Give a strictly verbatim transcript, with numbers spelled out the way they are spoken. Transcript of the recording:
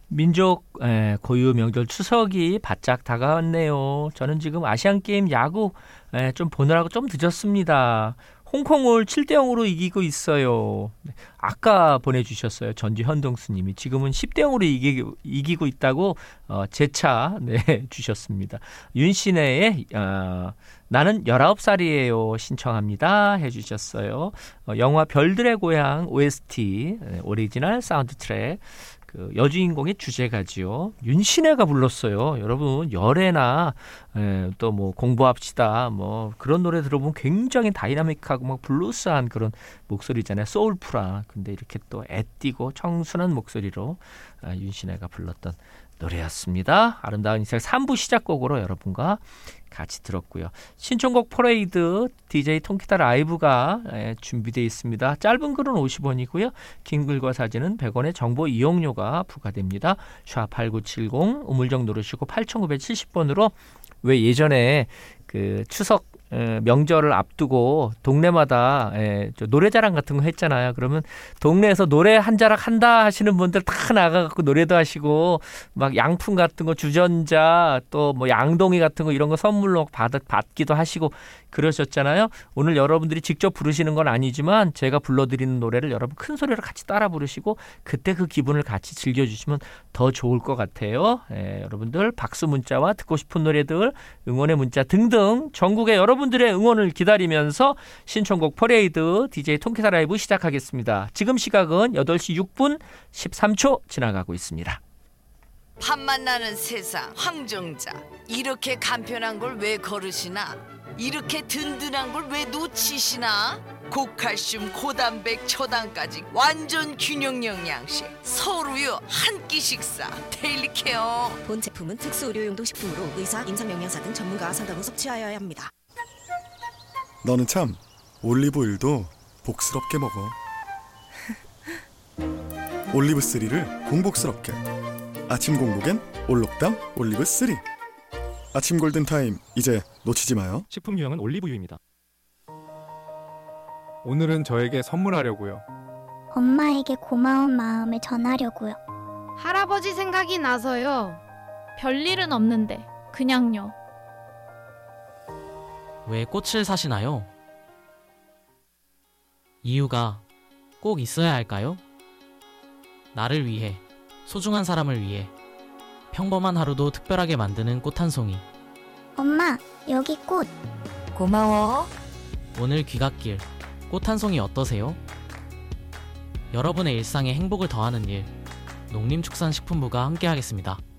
민족 에, 고유 명절 추석이 바짝 다가왔네요. 저는 지금 아시안게임 야구 에, 좀 보느라고 좀 늦었습니다. 홍콩을 칠 대 영으로 이기고 있어요. 아까 보내주셨어요. 전주현동수님이 지금은 십 대 영으로 이기고, 이기고 있다고 어, 재차 네, 주셨습니다. 윤신혜의 어, 나는 열아홉 살이에요 신청합니다 해주셨어요. 어, 영화 별들의 고향 오에스티 오리지널 사운드 트랙 그 여주인공의 주제가지요. 윤신혜가 불렀어요. 여러분 열애나 또 뭐 공부합시다 뭐 그런 노래 들어보면 굉장히 다이나믹하고 막 블루스한 그런 목소리잖아요. 소울풀한. 근데 이렇게 또 애띠고 청순한 목소리로 아, 윤신혜가 불렀던 노래였습니다. 아름다운 인생 삼 부 시작곡으로 여러분과 같이 들었고요. 신청곡 퍼레이드 디제이 통기타 라이브가 예, 준비되어 있습니다. 짧은 글은 오십 원이고요. 긴 글과 사진은 백 원의 정보 이용료가 부과됩니다. 샵 팔구칠공 우물정 누르시고 팔천구백칠십 번으로 왜 예전에 그 추석 에, 명절을 앞두고 동네마다 에, 저 노래자랑 같은 거 했잖아요. 그러면 동네에서 노래 한 자락 한다 하시는 분들 다 나가갖고 노래도 하시고 막 양품 같은 거 주전자 또 뭐 양동이 같은 거 이런 거 선물로 받, 받기도 하시고 그러셨잖아요. 오늘 여러분들이 직접 부르시는 건 아니지만 제가 불러드리는 노래를 여러분 큰 소리로 같이 따라 부르시고 그때 그 기분을 같이 즐겨주시면 더 좋을 것 같아요. 에, 여러분들 박수 문자와 듣고 싶은 노래들 응원의 문자 등등 전국의 여러분들의 응원을 기다리면서 신청곡 퍼레이드 디제이 통기타 라이브 시작하겠습니다. 지금 시각은 여덟 시 육 분 십삼 초 지나가고 있습니다. 밥맛 나는 세상 황정자 이렇게 간편한 걸 왜 거르시나 이렇게 든든한 걸 왜 놓치시나 고칼슘 고단백 초당까지 완전 균형 영양식 서울우유 한 끼 식사 데일리 케어 본 제품은 특수 의료용도 식품으로 의사, 임상영양사 등 전문가와 상담 후 섭취하여야 합니다. 너는 참 올리브오일도 복스럽게 먹어. 올리브쓰리를 공복스럽게 아침 공복엔 올록담 올리브쓰리. 아침 골든타임 이제 놓치지 마요. 식품 유형은 올리브유입니다. 오늘은 저에게 선물하려고요. 엄마에게 고마운 마음을 전하려고요. 할아버지 생각이 나서요. 별일은 없는데 그냥요. 왜 꽃을 사시나요? 이유가 꼭 있어야 할까요? 나를 위해, 소중한 사람을 위해 평범한 하루도 특별하게 만드는 꽃 한 송이. 엄마, 여기 꽃. 고마워. 오늘 귀갓길 꽃 한 송이 어떠세요? 여러분의 일상에 행복을 더하는 일, 농림축산식품부가 함께하겠습니다.